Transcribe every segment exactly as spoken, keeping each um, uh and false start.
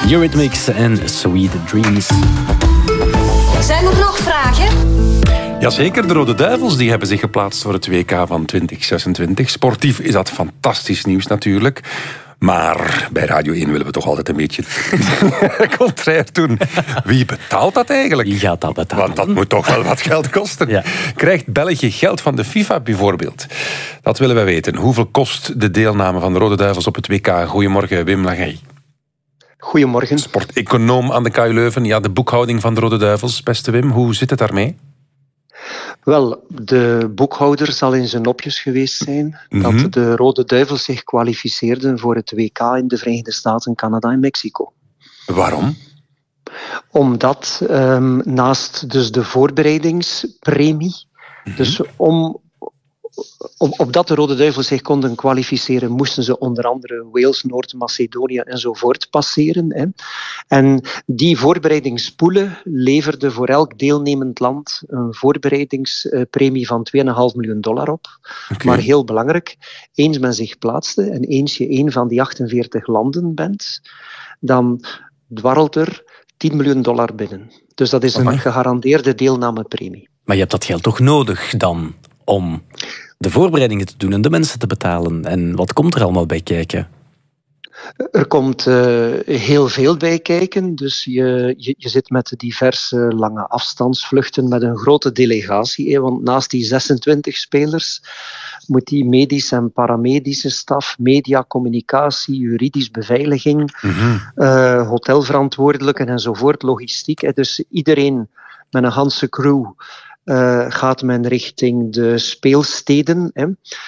Eurythmics en Sweet Dreams. Zijn er nog vragen? Jazeker, de Rode Duivels die hebben zich geplaatst voor het W K van twintig zesentwintig. Sportief is dat fantastisch nieuws natuurlijk. Maar bij Radio één willen we toch altijd een beetje contrair doen. Wie betaalt dat eigenlijk? Wie gaat dat betalen? Want dat moet toch wel wat geld kosten. Ja. Krijgt België geld van de FIFA bijvoorbeeld? Dat willen wij weten. Hoeveel kost de deelname van de Rode Duivels op het W K? Goedemorgen, Wim Lagey. Goedemorgen. Sporteconoom aan de K U Leuven. Ja, de boekhouding van de Rode Duivels. Beste Wim, hoe zit het daarmee? Wel, de boekhouder zal in zijn nopjes geweest zijn Mm-hmm. dat de Rode Duivels zich kwalificeerden voor het W K in de Verenigde Staten, Canada en Mexico. Waarom? Omdat um, naast dus de voorbereidingspremie, mm-hmm. dus om, om, opdat de Rode Duivels zich konden kwalificeren, moesten ze onder andere Wales, Noord-Macedonië enzovoort passeren. Hè. En die voorbereidingspoelen leverden voor elk deelnemend land een voorbereidingspremie van twee komma vijf miljoen dollar op. Okay. Maar heel belangrijk, eens men zich plaatste en eens je een van die achtenveertig landen bent, dan dwarrelt er tien miljoen dollar binnen. Dus dat is een oh gegarandeerde deelnamepremie. Maar je hebt dat geld toch nodig dan om de voorbereidingen te doen en de mensen te betalen? En wat komt er allemaal bij kijken? Er komt uh, heel veel bij kijken. Dus je, je, je zit met diverse lange afstandsvluchten met een grote delegatie. Hè, want naast die zesentwintig spelers moet die medische en paramedische staf, media, communicatie, juridisch beveiliging, mm-hmm. uh, hotelverantwoordelijken enzovoort, logistiek. Hè. Dus iedereen met een ganse crew Uh, gaat men richting de speelsteden. Hè.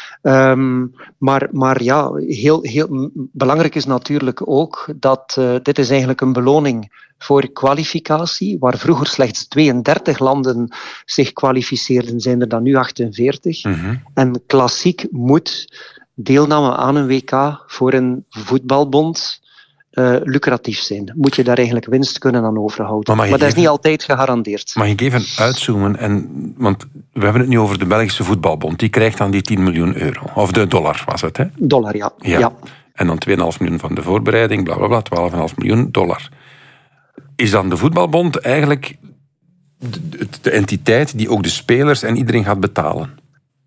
Um, maar, maar ja, heel, heel belangrijk is natuurlijk ook dat uh, dit is eigenlijk een beloning voor kwalificatie. Waar vroeger slechts tweeëndertig landen zich kwalificeerden, zijn er dan nu achtenveertig. Mm-hmm. En klassiek moet deelname aan een W K voor een voetbalbond Uh, lucratief zijn. Moet je daar eigenlijk winst kunnen aan overhouden. Maar, maar dat is niet altijd gegarandeerd. Mag ik even uitzoomen? En, want we hebben het nu over de Belgische voetbalbond. Die krijgt dan die tien miljoen euro. Of de dollar was het, hè? Dollar, ja. ja. ja. En dan twee komma vijf miljoen van de voorbereiding, bla bla bla, twaalf komma vijf miljoen dollar. Is dan de voetbalbond eigenlijk de, de entiteit die ook de spelers en iedereen gaat betalen?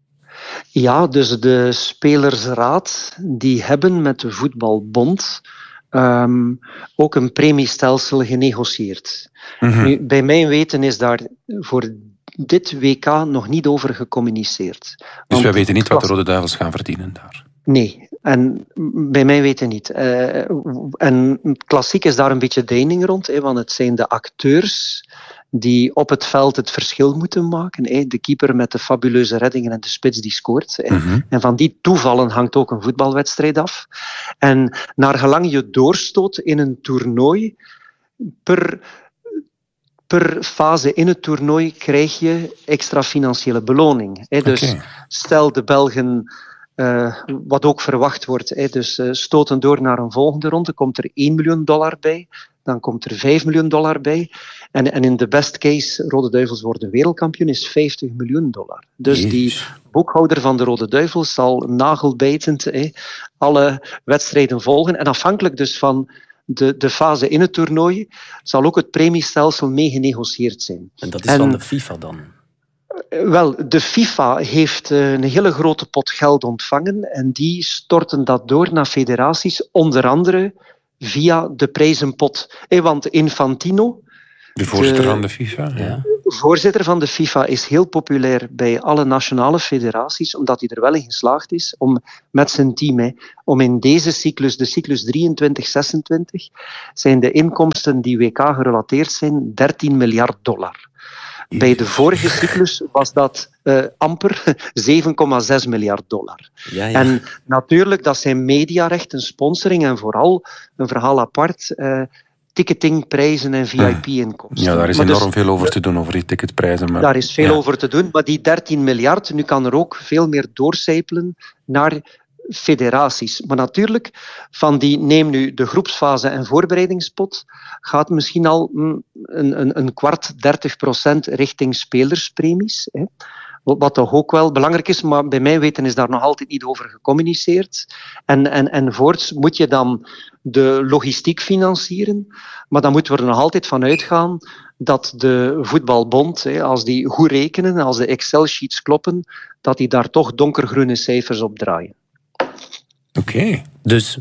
Ja, dus de spelersraad die hebben met de voetbalbond Um, ook een premiestelsel genegocieerd. Mm-hmm. Nu, bij mijn weten is daar voor dit W K nog niet over gecommuniceerd. Dus Want wij weten niet wat de Rode Duivels gaan verdienen daar? Nee, en bij mij weten niet. Uh, en klassiek is daar een beetje deining rond, hè, want het zijn de acteurs die op het veld het verschil moeten maken. Hè. De keeper met de fabuleuze reddingen en de spits die scoort. Hè. Mm-hmm. En van die toevallen hangt ook een voetbalwedstrijd af. En naar gelang je doorstoot in een toernooi, per, per fase in het toernooi krijg je extra financiële beloning. Hè. Dus okay. Stel de Belgen, uh, wat ook verwacht wordt, hè, dus uh, stoten door naar een volgende ronde, komt er één miljoen dollar bij. Dan komt er vijf miljoen dollar bij. En, en in de best case, Rode Duivels worden wereldkampioen, is vijftig miljoen dollar. Dus Jezus. Die boekhouder van de Rode Duivels zal nagelbijtend eh, alle wedstrijden volgen. En afhankelijk dus van de, de fase in het toernooi, zal ook het premiestelsel mee genegocieerd zijn. En dat is en, van de FIFA dan? Wel, de FIFA heeft een hele grote pot geld ontvangen en die storten dat door naar federaties, onder andere via de prijzenpot. Eh, want Infantino, de voorzitter de, van de FIFA, ja. voorzitter van de FIFA, is heel populair bij alle nationale federaties, omdat hij er wel in geslaagd is om met zijn team, hè, om in deze cyclus, de cyclus drieëntwintig zesentwintig, zijn de inkomsten die W K gerelateerd zijn dertien miljard dollar. Bij de vorige cyclus was dat uh, amper zeven komma zes miljard dollar. Ja, ja. En natuurlijk, dat zijn mediarechten, sponsoring en vooral een verhaal apart, uh, ticketingprijzen en V I P-inkomsten. Ja, daar is maar enorm dus, veel over te doen, over die ticketprijzen. Maar, daar is veel ja. over te doen, maar die dertien miljard, nu kan er ook veel meer doorcijpelen naar federaties. Maar natuurlijk, van die, neem nu de groepsfase en voorbereidingspot, gaat misschien al mm, een, een, een kwart, dertig procent richting spelerspremies. Hè. Wat toch ook wel belangrijk is, maar bij mijn weten is daar nog altijd niet over gecommuniceerd. En, en, en voorts moet je dan de logistiek financieren, maar dan moeten we er nog altijd van uitgaan dat de voetbalbond, als die goed rekenen, als de Excel-sheets kloppen, dat die daar toch donkergroene cijfers op draaien. Oké. Okay. Dus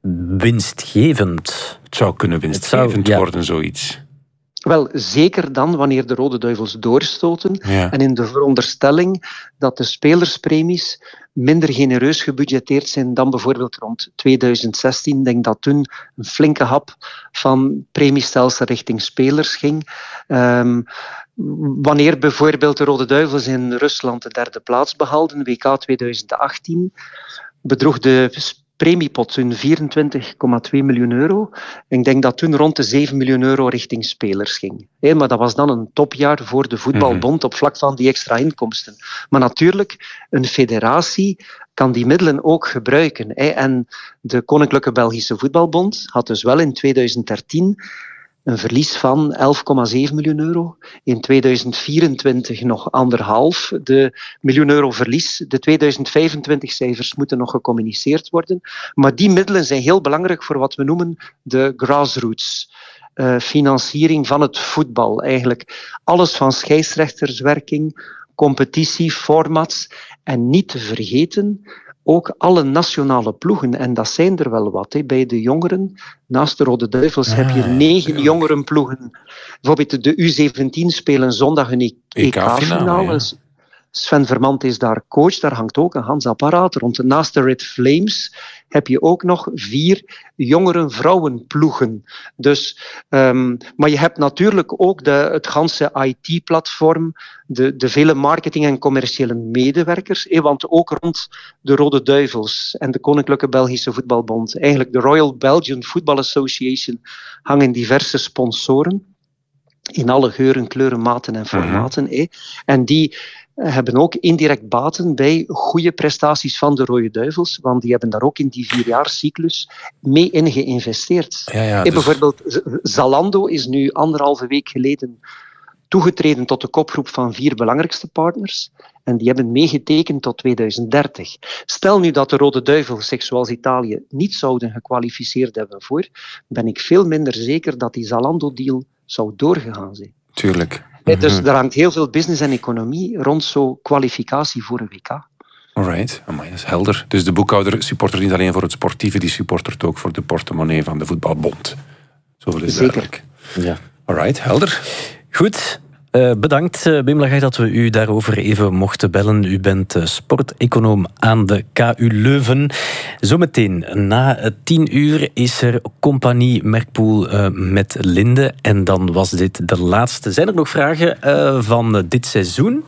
winstgevend. Het zou kunnen winstgevend zou, ja. worden, zoiets. Wel, zeker dan wanneer de Rode Duivels doorstoten. Ja. En in de veronderstelling dat de spelerspremies minder genereus gebudgeteerd zijn dan bijvoorbeeld rond tweeduizend zestien. Ik denk dat toen een flinke hap van premiestelsel richting spelers ging. Um, wanneer bijvoorbeeld de Rode Duivels in Rusland de derde plaats behaalden, W K tweeduizend achttien, bedroeg de premiepot toen vierentwintig komma twee miljoen euro. Ik denk dat toen rond de zeven miljoen euro richting spelers ging. Hey, maar dat was dan een topjaar voor de voetbalbond op vlak van die extra inkomsten. Maar natuurlijk, een federatie kan die middelen ook gebruiken. Hey. En de Koninklijke Belgische Voetbalbond had dus wel in tweeduizend dertien een verlies van elf komma zeven miljoen euro. In tweeduizend vierentwintig nog anderhalf de miljoen euro verlies. De tweeduizend vijfentwintig cijfers moeten nog gecommuniceerd worden. Maar die middelen zijn heel belangrijk voor wat we noemen de grassroots. Uh, financiering van het voetbal. Eigenlijk alles van scheidsrechterswerking, competitie, formats. En niet te vergeten ook alle nationale ploegen, en dat zijn er wel wat. He. Bij de jongeren, naast de Rode Duivels, ah, heb je negen ja. jongerenploegen. Bijvoorbeeld de U zeventien spelen zondag een E K-finale. Ja. Sven Vermand is daar coach, daar hangt ook een Hans apparaat rond. Naast de Red Flames heb je ook nog vier jongeren vrouwenploegen. Dus, um, maar je hebt natuurlijk ook de, het ganse I T-platform, de, de vele marketing- en commerciële medewerkers, eh, want ook rond de Rode Duivels en de Koninklijke Belgische Voetbalbond, eigenlijk de Royal Belgian Football Association, hangen diverse sponsoren in alle geuren, kleuren, maten en formaten. Eh. En die hebben ook indirect baten bij goede prestaties van de Rode Duivels, want die hebben daar ook in die vierjaarscyclus mee in geïnvesteerd. Ja, ja, dus... Bijvoorbeeld Zalando is nu anderhalve week geleden toegetreden tot de kopgroep van vier belangrijkste partners en die hebben meegetekend tot tweeduizend dertig. Stel nu dat de Rode Duivels zich zoals Italië niet zouden gekwalificeerd hebben voor, ben ik veel minder zeker dat die Zalando-deal zou doorgegaan zijn. Tuurlijk. Ja, dus er hangt heel veel business en economie rond zo'n kwalificatie voor een W K. Alright, amai, dat is helder. Dus de boekhouder supportert niet alleen voor het sportieve, die supportert ook voor de portemonnee van de voetbalbond. Zoveel is Zeker. duidelijk. Ja. Alright, helder. Goed. Uh, bedankt, uh, Wim Lagarde, dat we u daarover even mochten bellen. U bent uh, sporteconoom aan de K U Leuven. Zometeen, na uh, tien uur, is er Compagnie Merkpoel uh, met Linde. En dan was dit de laatste. Zijn er nog vragen uh, van uh, dit seizoen?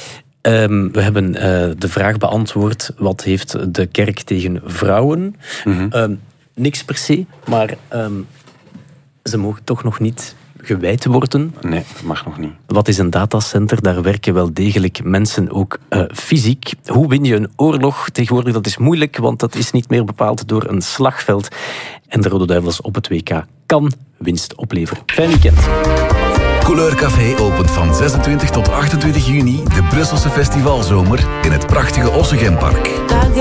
Um, we hebben uh, de vraag beantwoord, wat heeft de kerk tegen vrouwen? Mm-hmm. Um, niks per se, maar um, ze mogen toch nog niet gewijd worden. Nee, dat mag nog niet. Wat is een datacenter? Daar werken wel degelijk mensen ook uh, fysiek. Hoe win je een oorlog? Tegenwoordig dat is moeilijk, want dat is niet meer bepaald door een slagveld. En de Rode Duivels op het W K kan winst opleveren. Fijn weekend. Couleur Café opent van zesentwintig tot achtentwintig juni de Brusselse festivalzomer in het prachtige Ossegenpark.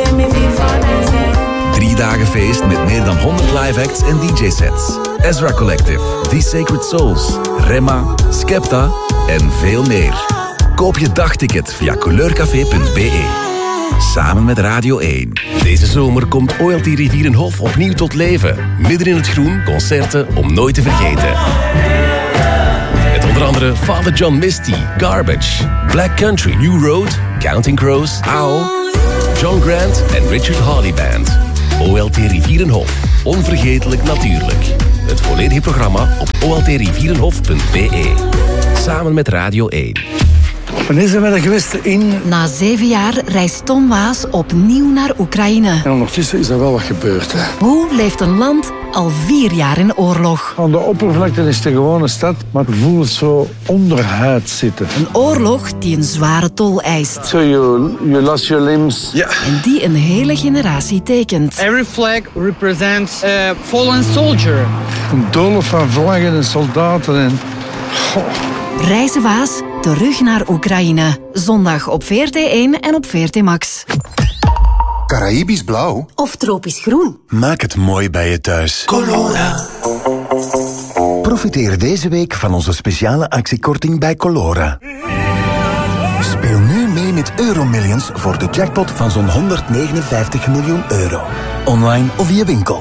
Drie dagen feest met meer dan honderd live acts en D J-sets. Ezra Collective, The Sacred Souls, Remma, Skepta en veel meer. Koop je dagticket via couleurcafé punt b e. Samen met Radio één. Deze zomer komt O L T Rivierenhof opnieuw tot leven. Midden in het groen, concerten om nooit te vergeten. Met onder andere Father John Misty, Garbage, Black Country, New Road, Counting Crows, Owl, John Grant en Richard Hawley Band. O L T Rivierenhof. Onvergetelijk natuurlijk. Het volledige programma op o l t rivierenhof punt b e. Samen met Radio één. Wanneer zijn we er geweest in... Na zeven jaar reist Tom Waas opnieuw naar Oekraïne. En ondertussen is er wel wat gebeurd. Hè. Hoe leeft een land al vier jaar in oorlog? Aan de oppervlakte is het een gewone stad, maar het voelt zo onderhuid zitten. Een oorlog die een zware tol eist. So you, you lost your limbs. Ja. En die een hele generatie tekent. Every flag represents a fallen soldier. Een doolhof van vlaggen en soldaten en... Reizen Waas terug naar Oekraïne. Zondag op V R T één en op V R T Max. Caraïbisch blauw? Of tropisch groen? Maak het mooi bij je thuis. Colora. Profiteer deze week van onze speciale actiekorting bij Colora. Speel nu mee met Euromillions voor de jackpot van zo'n honderdnegenenvijftig miljoen euro. Online of via winkel.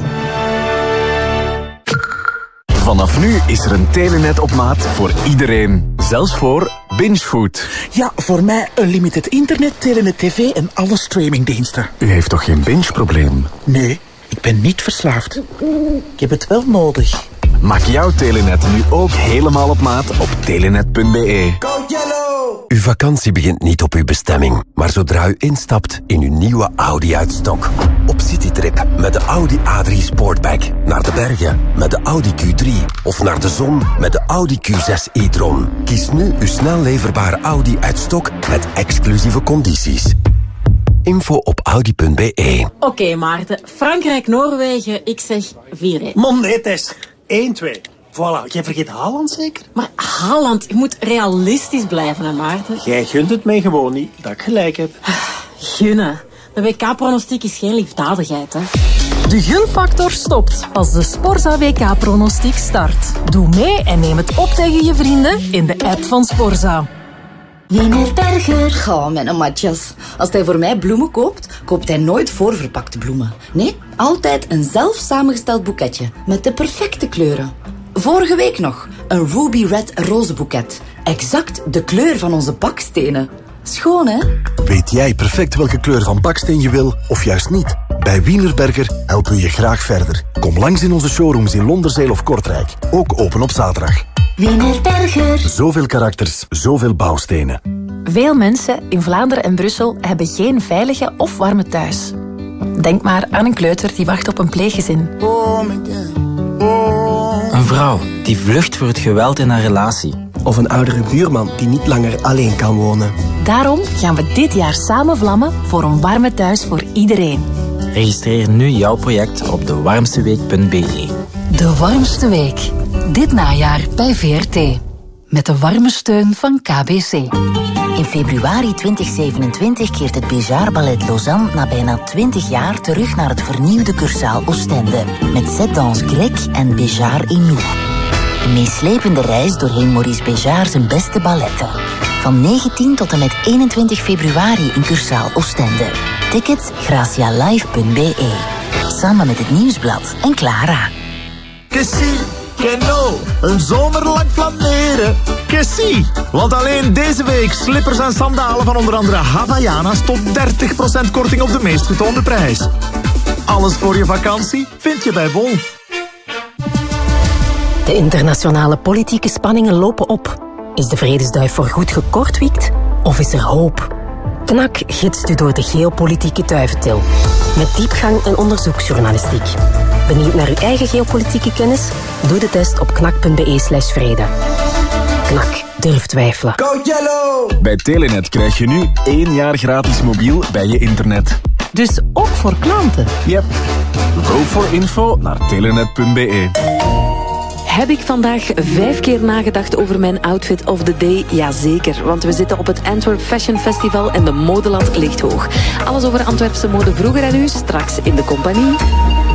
Vanaf nu is er een Telenet op maat voor iedereen. Zelfs voor bingefood. Ja, voor mij een limited internet, Telenet tv en alle streamingdiensten. U heeft toch geen binge-probleem? Nee, ik ben niet verslaafd. Ik heb het wel nodig. Maak jouw Telenet nu ook helemaal op maat op telenet punt be. Go Yellow! Uw vakantie begint niet op uw bestemming, maar zodra u instapt in uw nieuwe Audi uit-stok. Op citytrip met de Audi A drie Sportback. Naar de bergen met de Audi Q drie. Of naar de zon met de Audi Q zes e-tron. Kies nu uw snel leverbare Audi uit-stok met exclusieve condities. Info op audi punt be. Oké, okay, Maarten. Frankrijk-Noorwegen, ik zeg vier één. Man, nee, Tess. één twee. Voilà, jij vergeet Haaland zeker? Maar Haaland, je moet realistisch blijven, hè, Maarten. Jij gunt het mij gewoon niet, dat ik gelijk heb. Gunnen. De W K-pronostiek is geen liefdadigheid, hè. De gunfactor stopt als de Sporza W K-pronostiek start. Doe mee en neem het op tegen je vrienden in de app van Sporza. Wienerberger. Oh, mijn matjas. Als hij voor mij bloemen koopt, koopt hij nooit voorverpakte bloemen. Nee, altijd een zelf samengesteld boeketje met de perfecte kleuren. Vorige week nog een Ruby Red rozenboeket. Exact de kleur van onze bakstenen. Schoon, hè? Weet jij perfect welke kleur van baksteen je wil, of juist niet? Bij Wienerberger helpen we je graag verder. Kom langs in onze showrooms in Londerzeel of Kortrijk. Ook open op zaterdag. Wienerberger. Zoveel karakters, zoveel bouwstenen. Veel mensen in Vlaanderen en Brussel hebben geen veilige of warme thuis. Denk maar aan een kleuter die wacht op een pleeggezin. Een vrouw die vlucht voor het geweld in haar relatie. Of een oudere buurman die niet langer alleen kan wonen. Daarom gaan we dit jaar samen vlammen voor een warme thuis voor iedereen. Registreer nu jouw project op de warmste week punt be. De Warmste Week. Dit najaar bij V R T. Met de warme steun van K B C. In februari twintig zevenentwintig keert het Béjart Ballet Lausanne na bijna twintig jaar terug naar het vernieuwde Cursaal Oostende. Met Cette Danse Grecque en Béjart et Nous. Een meeslepende reis doorheen Maurice Béjart zijn beste balletten. Van negentien tot en met eenentwintig februari in Cursaal Oostende. Tickets gracialive punt be. Samen met het Nieuwsblad en Clara. Kessie, Keno, een zomerlang flaneren. Kessie, want alleen deze week slippers en sandalen van onder andere Havaianas tot dertig procent korting op de meest getoonde prijs. Alles voor je vakantie vind je bij Bol. De internationale politieke spanningen lopen op. Is de vredesduif voorgoed gekortwiekt of is er hoop? Knak gidst u door de geopolitieke duiventil. Met diepgang en onderzoeksjournalistiek. Benieuwd naar uw eigen geopolitieke kennis? Doe de test op knak punt be slash vrede. Knak, durf twijfelen. Go Yellow! Bij Telenet krijg je nu één jaar gratis mobiel bij je internet. Dus ook voor klanten? Yep. Go voor info naar telenet punt be. Heb ik vandaag vijf keer nagedacht over mijn outfit of the day? Jazeker, want we zitten op het Antwerp Fashion Festival en de modelat ligt hoog. Alles over Antwerpse mode vroeger en nu, straks in de compagnie.